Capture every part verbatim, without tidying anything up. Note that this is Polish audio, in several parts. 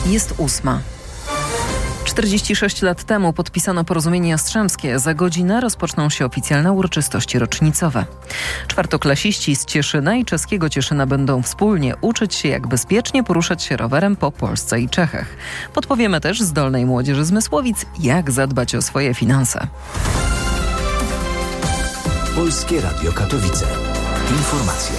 Jest ósma. czterdzieści sześć lat temu podpisano porozumienie jastrzębskie. Za godzinę rozpoczną się oficjalne uroczystości rocznicowe. Czwartoklasiści z Cieszyna i czeskiego Cieszyna będą wspólnie uczyć się, jak bezpiecznie poruszać się rowerem po Polsce i Czechach. Podpowiemy też zdolnej młodzieży z Mysłowic, jak zadbać o swoje finanse. Polskie Radio Katowice. Informacje.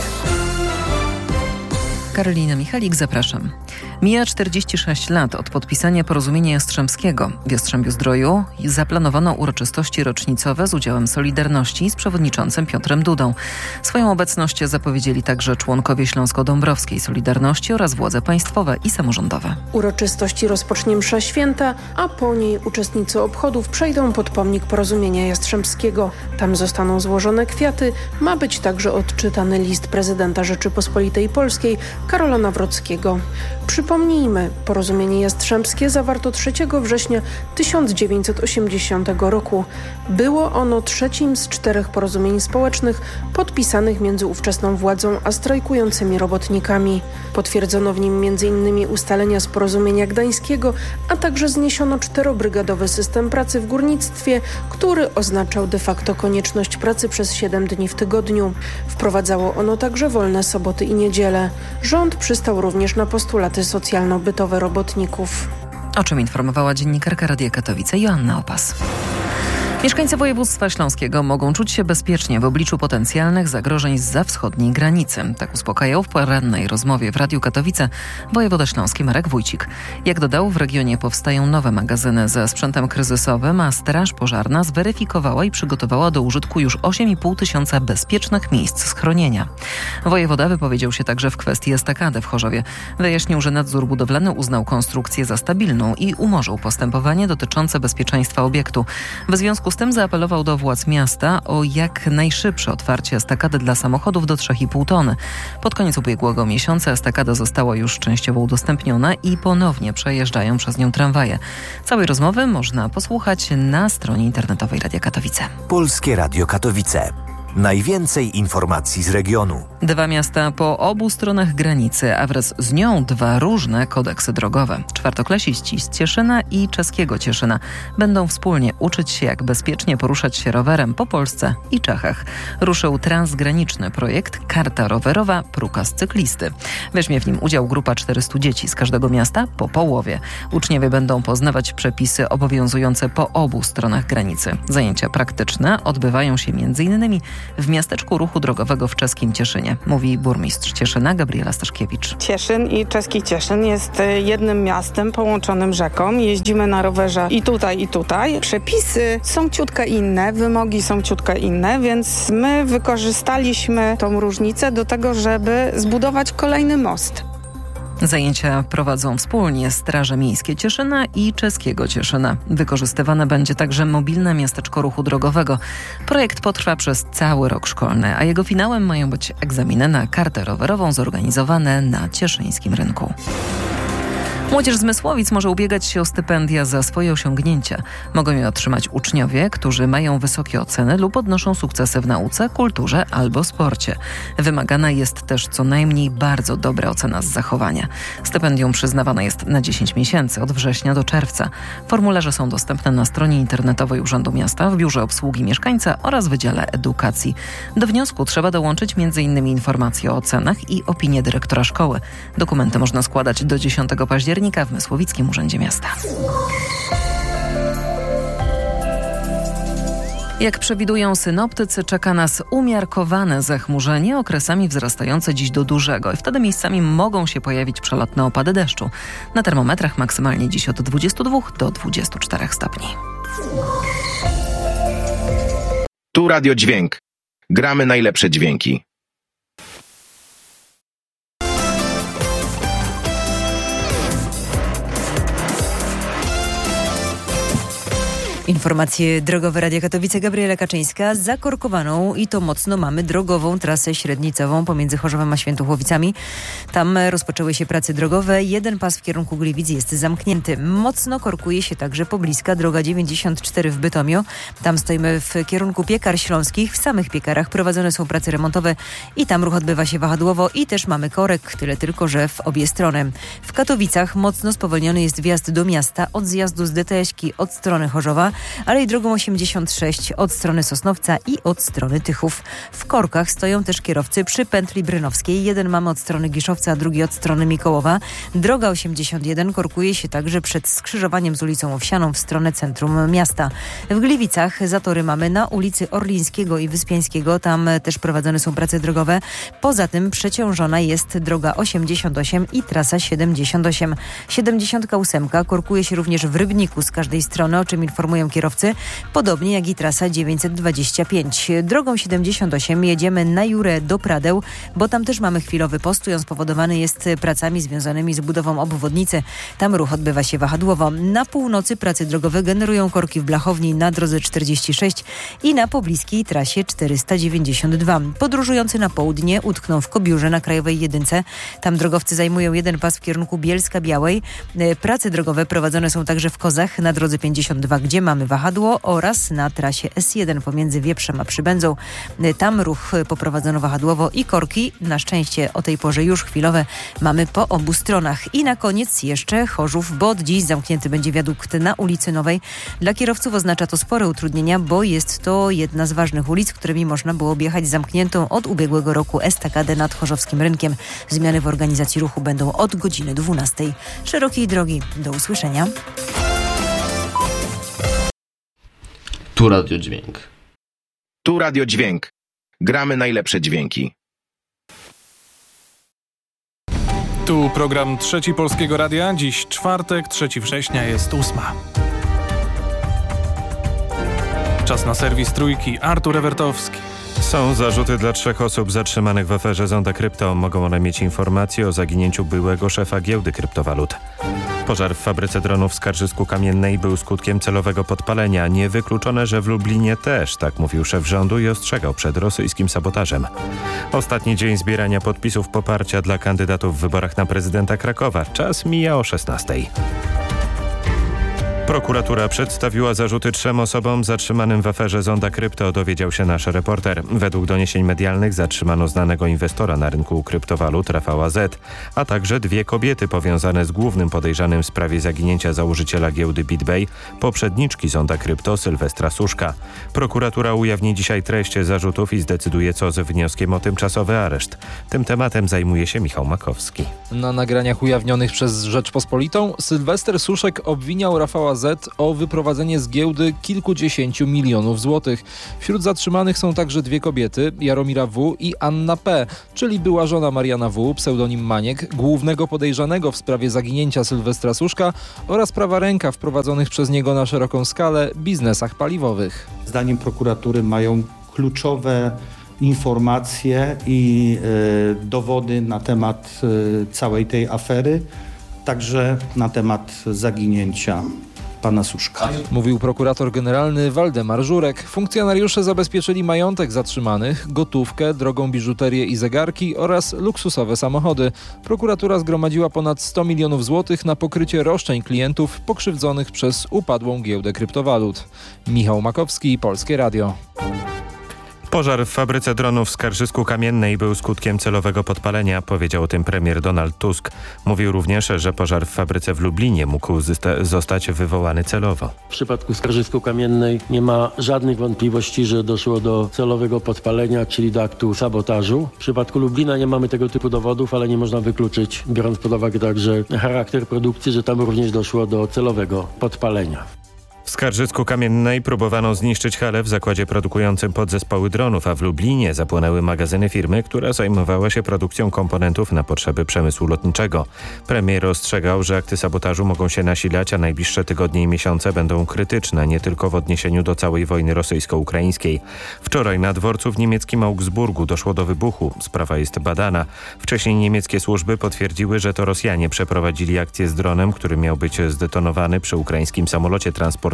Karolina Michalik, zapraszam. Mija czterdzieści sześć lat od podpisania porozumienia jastrzębskiego. W Jastrzębiu-Zdroju zaplanowano uroczystości rocznicowe z udziałem Solidarności z przewodniczącym Piotrem Dudą. Swoją obecność zapowiedzieli także członkowie Śląsko-Dąbrowskiej Solidarności oraz władze państwowe i samorządowe. Uroczystości rozpocznie msza święta, a po niej uczestnicy obchodów przejdą pod pomnik porozumienia jastrzębskiego. Tam zostaną złożone kwiaty. Ma być także odczytany list prezydenta Rzeczypospolitej Polskiej Karola Nawrockiego. Przypomnijmy, porozumienie jastrzębskie zawarto trzeciego września tysiąc dziewięćset osiemdziesiątego roku. Było ono trzecim z czterech porozumień społecznych podpisanych między ówczesną władzą a strajkującymi robotnikami. Potwierdzono w nim między innymi ustalenia z porozumienia gdańskiego, a także zniesiono czterobrygadowy system pracy w górnictwie, który oznaczał de facto konieczność pracy przez siedem dni w tygodniu. Wprowadzało ono także wolne soboty i niedziele. Rząd przystał również na postulaty socjalno-bytowe robotników. O czym informowała dziennikarka Radia Katowice Joanna Opas. Mieszkańcy województwa śląskiego mogą czuć się bezpiecznie w obliczu potencjalnych zagrożeń zza wschodniej granicy. Tak uspokajał w porannej rozmowie w Radiu Katowice wojewoda śląski Marek Wójcik. Jak dodał, w regionie powstają nowe magazyny ze sprzętem kryzysowym, a Straż Pożarna zweryfikowała i przygotowała do użytku już osiem i pół tysiąca bezpiecznych miejsc schronienia. Wojewoda wypowiedział się także w kwestii estakady w Chorzowie. Wyjaśnił, że nadzór budowlany uznał konstrukcję za stabilną i umorzył postępowanie dotyczące bezpieczeństwa obiektu. W związku z tym zaapelował do władz miasta o jak najszybsze otwarcie estakady dla samochodów do trzy i pół tony. Pod koniec ubiegłego miesiąca estakada została już częściowo udostępniona i ponownie przejeżdżają przez nią tramwaje. Całej rozmowy można posłuchać na stronie internetowej Radia Katowice. Polskie Radio Katowice. Najwięcej informacji z regionu. Dwa miasta po obu stronach granicy, a wraz z nią dwa różne kodeksy drogowe. Czwartoklasiści z Cieszyna i czeskiego Cieszyna będą wspólnie uczyć się, jak bezpiecznie poruszać się rowerem po Polsce i Czechach. Ruszył transgraniczny projekt Karta rowerowa Próka z cyklisty. Weźmie w nim udział grupa czterystu dzieci z każdego miasta po połowie. Uczniowie będą poznawać przepisy obowiązujące po obu stronach granicy. Zajęcia praktyczne odbywają się między innymi w miasteczku ruchu drogowego w czeskim Cieszynie, mówi burmistrz Cieszyna Gabriela Staszkiewicz. Cieszyn i czeski Cieszyn jest jednym miastem połączonym rzeką. Jeździmy na rowerze i tutaj, i tutaj. Przepisy są ciutkę inne, wymogi są ciutkę inne, więc my wykorzystaliśmy tą różnicę do tego, żeby zbudować kolejny most. Zajęcia prowadzą wspólnie Straże Miejskie Cieszyna i czeskiego Cieszyna. Wykorzystywane będzie także mobilne miasteczko ruchu drogowego. Projekt potrwa przez cały rok szkolny, a jego finałem mają być egzaminy na kartę rowerową zorganizowane na cieszyńskim rynku. Młodzież z Mysłowic może ubiegać się o stypendia za swoje osiągnięcia. Mogą je otrzymać uczniowie, którzy mają wysokie oceny lub odnoszą sukcesy w nauce, kulturze albo sporcie. Wymagana jest też co najmniej bardzo dobra ocena z zachowania. Stypendium przyznawane jest na dziesięć miesięcy, od września do czerwca. Formularze są dostępne na stronie internetowej Urzędu Miasta, w Biurze Obsługi Mieszkańca oraz Wydziale Edukacji. Do wniosku trzeba dołączyć między innymi informacje o ocenach i opinię dyrektora szkoły. Dokumenty można składać do dziesiątego października w Mysłowickim Urzędzie Miasta. Jak przewidują synoptycy, czeka nas umiarkowane zachmurzenie, okresami wzrastające dziś do dużego i wtedy miejscami mogą się pojawić przelotne opady deszczu. Na termometrach maksymalnie dziś od dwudziestu dwóch do dwudziestu czterech stopni. Tu Radio Dźwięk. Gramy najlepsze dźwięki. Informacje drogowe Radia Katowice, Gabriela Kaczyńska. Zakorkowaną i to mocno mamy drogową trasę średnicową pomiędzy Chorzowem a Świętochłowicami. Tam rozpoczęły się prace drogowe. Jeden pas w kierunku Gliwic jest zamknięty. Mocno korkuje się także pobliska droga dziewięćdziesiąt cztery w Bytomiu. Tam stoimy w kierunku Piekar Śląskich. W samych Piekarach prowadzone są prace remontowe i tam ruch odbywa się wahadłowo i też mamy korek, tyle tylko, że w obie strony. W Katowicach mocno spowolniony jest wjazd do miasta od zjazdu z D T S-ki od strony Chorzowa, ale i drogą osiemdziesiąt sześć od strony Sosnowca i od strony Tychów. W korkach stoją też kierowcy przy pętli brynowskiej. Jeden mamy od strony Giszowca, a drugi od strony Mikołowa. Droga osiemdziesiąt jeden korkuje się także przed skrzyżowaniem z ulicą Owsianą w stronę centrum miasta. W Gliwicach zatory mamy na ulicy Orlińskiego i Wyspiańskiego. Tam też prowadzone są prace drogowe. Poza tym przeciążona jest droga osiemdziesiąt osiem i trasa siedemdziesiąt osiem. siedemdziesiąt osiem korkuje się również w Rybniku z każdej strony, o czym informują kierowcy, podobnie jak i trasa dziewięćset dwadzieścia pięć. Drogą siedemdziesiąt osiem jedziemy na Jurę do Pradeł, bo tam też mamy chwilowy postój. On spowodowany jest pracami związanymi z budową obwodnicy. Tam ruch odbywa się wahadłowo. Na północy prace drogowe generują korki w Blachowni na drodze czterdzieści sześć i na pobliskiej trasie czterysta dziewięćdziesiąt dwa. Podróżujący na południe utkną w Kobiórze na Krajowej Jedynce. Tam drogowcy zajmują jeden pas w kierunku Bielska-Białej. Prace drogowe prowadzone są także w Kozach na drodze pięćdziesiąt dwa, gdzie mamy wahadło, oraz na trasie S jeden pomiędzy Wieprzem a Przybędzą. Tam ruch poprowadzono wahadłowo i korki, na szczęście o tej porze już chwilowe, mamy po obu stronach. I na koniec jeszcze Chorzów, bo od dziś zamknięty będzie wiadukt na ulicy Nowej. Dla kierowców oznacza to spore utrudnienia, bo jest to jedna z ważnych ulic, którymi można było objechać zamkniętą od ubiegłego roku estakadę nad Chorzowskim Rynkiem. Zmiany w organizacji ruchu będą od godziny dwunastej. Szerokiej drogi. Do usłyszenia. Tu Radio Dźwięk. Tu Radio Dźwięk. Gramy najlepsze dźwięki. Tu program Trzeci Polskiego Radia. Dziś czwartek, trzeciego września, jest ósma. Czas na serwis Trójki. Artur Ewertowski. Są zarzuty dla trzech osób zatrzymanych w aferze Zonda Krypto. Mogą one mieć informacje o zaginięciu byłego szefa giełdy kryptowalut. Pożar w fabryce dronów w Skarżysku-Kamiennej był skutkiem celowego podpalenia. Niewykluczone, że w Lublinie też, tak mówił szef rządu i ostrzegał przed rosyjskim sabotażem. Ostatni dzień zbierania podpisów poparcia dla kandydatów w wyborach na prezydenta Krakowa. Czas mija o szesnastej. Prokuratura przedstawiła zarzuty trzem osobom zatrzymanym w aferze Zonda Krypto, dowiedział się nasz reporter. Według doniesień medialnych zatrzymano znanego inwestora na rynku kryptowalut Rafała Z., a także dwie kobiety powiązane z głównym podejrzanym w sprawie zaginięcia założyciela giełdy BitBay, poprzedniczki Zonda Krypto Sylwestra Suszka. Prokuratura ujawni dzisiaj treść zarzutów i zdecyduje, co z wnioskiem o tymczasowy areszt. Tym tematem zajmuje się Michał Makowski. Na nagraniach ujawnionych przez Rzeczpospolitą Sylwester Suszek obwiniał Rafała Z. o wyprowadzenie z giełdy kilkudziesięciu milionów złotych. Wśród zatrzymanych są także dwie kobiety, Jaromira W. i Anna P., czyli była żona Mariana W., pseudonim Maniek, głównego podejrzanego w sprawie zaginięcia Sylwestra Suszka, oraz prawa ręka w prowadzonych przez niego na szeroką skalę biznesach paliwowych. Zdaniem prokuratury mają kluczowe informacje i y, dowody na temat y, całej tej afery, także na temat zaginięcia pana Suszka. Mówił prokurator generalny Waldemar Żurek. Funkcjonariusze zabezpieczyli majątek zatrzymanych, gotówkę, drogą biżuterię i zegarki oraz luksusowe samochody. Prokuratura zgromadziła ponad sto milionów złotych na pokrycie roszczeń klientów pokrzywdzonych przez upadłą giełdę kryptowalut. Michał Makowski, Polskie Radio. Pożar w fabryce dronów w Skarżysku-Kamiennej był skutkiem celowego podpalenia, powiedział o tym premier Donald Tusk. Mówił również, że pożar w fabryce w Lublinie mógł zostać wywołany celowo. W przypadku Skarżysku-Kamiennej nie ma żadnych wątpliwości, że doszło do celowego podpalenia, czyli do aktu sabotażu. W przypadku Lublina nie mamy tego typu dowodów, ale nie można wykluczyć, biorąc pod uwagę także charakter produkcji, że tam również doszło do celowego podpalenia. W Skarżysku-Kamiennej próbowano zniszczyć halę w zakładzie produkującym podzespoły dronów, a w Lublinie zapłonęły magazyny firmy, która zajmowała się produkcją komponentów na potrzeby przemysłu lotniczego. Premier ostrzegał, że akty sabotażu mogą się nasilać, a najbliższe tygodnie i miesiące będą krytyczne, nie tylko w odniesieniu do całej wojny rosyjsko-ukraińskiej. Wczoraj na dworcu w niemieckim Augsburgu doszło do wybuchu. Sprawa jest badana. Wcześniej niemieckie służby potwierdziły, że to Rosjanie przeprowadzili akcję z dronem, który miał być zdetonowany przy ukraińskim samolocie transportowym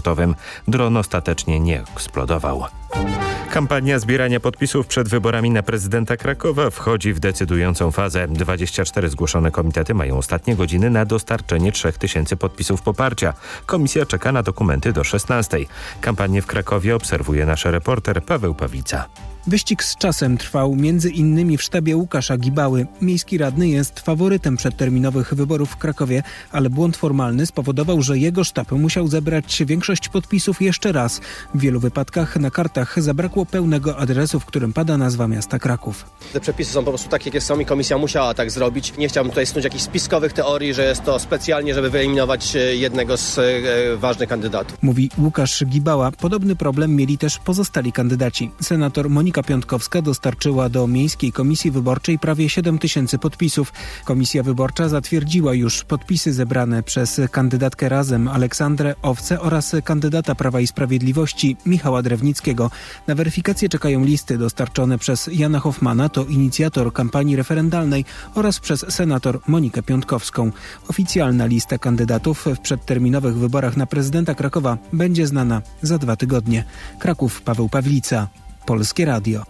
transportowym. Dron ostatecznie nie eksplodował. Kampania zbierania podpisów przed wyborami na prezydenta Krakowa wchodzi w decydującą fazę. dwadzieścia cztery zgłoszone komitety mają ostatnie godziny na dostarczenie trzech tysięcy podpisów poparcia. Komisja czeka na dokumenty do szesnastej. Kampanię w Krakowie obserwuje nasz reporter Paweł Pawlica. Wyścig z czasem trwał między innymi w sztabie Łukasza Gibały. Miejski radny jest faworytem przedterminowych wyborów w Krakowie, ale błąd formalny spowodował, że jego sztab musiał zebrać większość podpisów jeszcze raz. W wielu wypadkach na kartach zabrakło pełnego adresu, w którym pada nazwa miasta Kraków. Te przepisy są po prostu takie, jakie są i komisja musiała tak zrobić. Nie chciałbym tutaj snuć jakichś spiskowych teorii, że jest to specjalnie, żeby wyeliminować jednego z e, ważnych kandydatów. Mówi Łukasz Gibała. Podobny problem mieli też pozostali kandydaci. Senator Monika Piątkowska dostarczyła do Miejskiej Komisji Wyborczej prawie siedem tysięcy podpisów. Komisja Wyborcza zatwierdziła już podpisy zebrane przez kandydatkę Razem Aleksandrę Owce oraz kandydata Prawa i Sprawiedliwości Michała Drewnickiego. Na weryfikację czekają listy dostarczone przez Jana Hoffmana, to inicjator kampanii referendalnej, oraz przez senator Monikę Piątkowską. Oficjalna lista kandydatów w przedterminowych wyborach na prezydenta Krakowa będzie znana za dwa tygodnie. Kraków, Paweł Pawlica. Polskie Radio.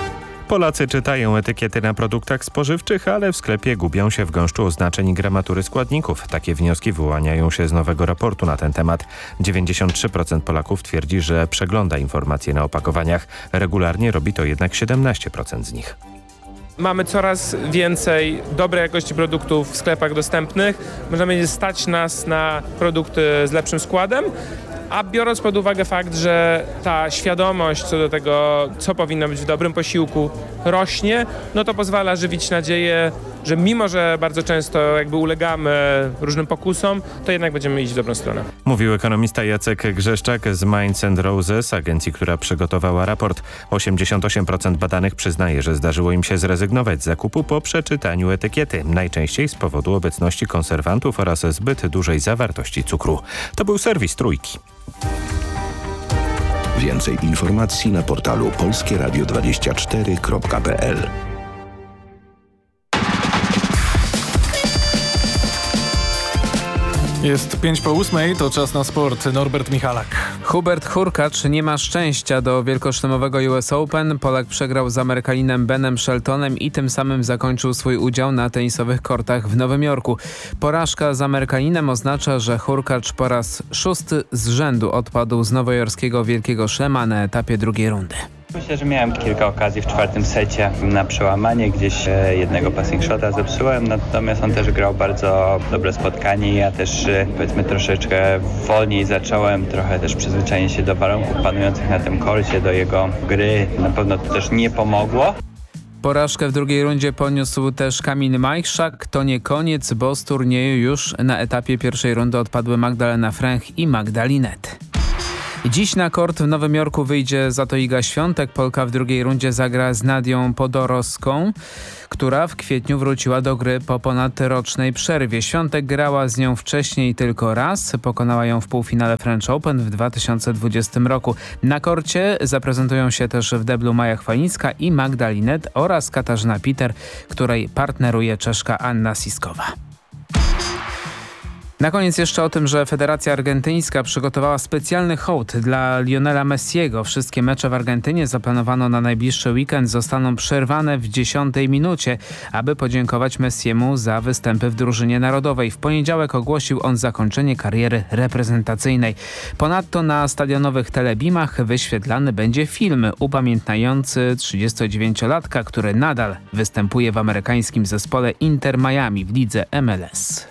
Polacy czytają etykiety na produktach spożywczych, ale w sklepie gubią się w gąszczu oznaczeń i gramatury składników. Takie wnioski wyłaniają się z nowego raportu na ten temat. dziewięćdziesiąt trzy procent Polaków twierdzi, że przegląda informacje na opakowaniach. Regularnie robi to jednak siedemnaście procent z nich. Mamy coraz więcej dobrej jakości produktów w sklepach dostępnych. Można będzie stać nas na produkty z lepszym składem. A biorąc pod uwagę fakt, że ta świadomość co do tego, co powinno być w dobrym posiłku, rośnie, no to pozwala żywić nadzieję, że mimo, że bardzo często jakby ulegamy różnym pokusom, to jednak będziemy iść w dobrą stronę. Mówił ekonomista Jacek Grzeszczak z Minds and Roses, agencji, która przygotowała raport. osiemdziesiąt osiem procent badanych przyznaje, że zdarzyło im się zrezygnować z zakupu po przeczytaniu etykiety. Najczęściej z powodu obecności konserwantów oraz zbyt dużej zawartości cukru. To był serwis Trójki. Więcej informacji na portalu polskie radio dwadzieścia cztery kropka p l. Jest pięć po ósmej, to czas na sport. Norbert Michalak. Hubert Hurkacz nie ma szczęścia do wielkoszlemowego U S Open. Polak przegrał z Amerykaninem Benem Sheltonem i tym samym zakończył swój udział na tenisowych kortach w Nowym Jorku. Porażka z Amerykaninem oznacza, że Hurkacz po raz szósty z rzędu odpadł z nowojorskiego Wielkiego Szlema na etapie drugiej rundy. Myślę, że miałem kilka okazji w czwartym secie na przełamanie, gdzieś jednego passing shota zepsułem, natomiast on też grał bardzo dobre spotkanie i ja też powiedzmy troszeczkę wolniej zacząłem, trochę też przyzwyczajenie się do warunków panujących na tym korcie, do jego gry, na pewno to też nie pomogło. Porażkę w drugiej rundzie poniósł też Kamil Majchrzak. To nie koniec, bo z turnieju już na etapie pierwszej rundy odpadły Magdalena Fręch i Magda Linette. Dziś na kort w Nowym Jorku wyjdzie za to Iga Świątek. Polka w drugiej rundzie zagra z Nadią Podoroską, która w kwietniu wróciła do gry po ponadrocznej przerwie. Świątek grała z nią wcześniej tylko raz. Pokonała ją w półfinale French Open w dwa tysiące dwudziestym roku. Na korcie zaprezentują się też w deblu Maja Chwalińska i Magda Linette oraz Katarzyna Piter, której partneruje Czeszka Anna Siskowa. Na koniec jeszcze o tym, że Federacja Argentyńska przygotowała specjalny hołd dla Lionela Messiego. Wszystkie mecze w Argentynie zaplanowano na najbliższy weekend zostaną przerwane w dziesiątej minucie, aby podziękować Messiemu za występy w drużynie narodowej. W poniedziałek ogłosił on zakończenie kariery reprezentacyjnej. Ponadto na stadionowych telebimach wyświetlany będzie film upamiętniający trzydziestodziewięciolatka, który nadal występuje w amerykańskim zespole Inter Miami w lidze M L S.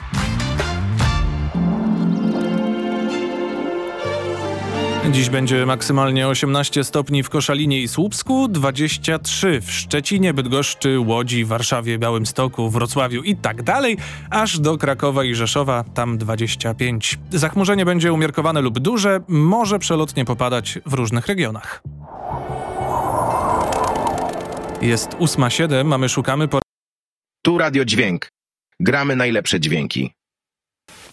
Dziś będzie maksymalnie osiemnaście stopni w Koszalinie i Słupsku, dwadzieścia trzy w Szczecinie, Bydgoszczy, Łodzi, Warszawie, Białymstoku, Wrocławiu i tak dalej, aż do Krakowa i Rzeszowa, tam dwadzieścia pięć. Zachmurzenie będzie umiarkowane lub duże, może przelotnie popadać w różnych regionach. Jest ósma siedem, mamy szukamy... Po... Tu Radio Dźwięk. Gramy najlepsze dźwięki.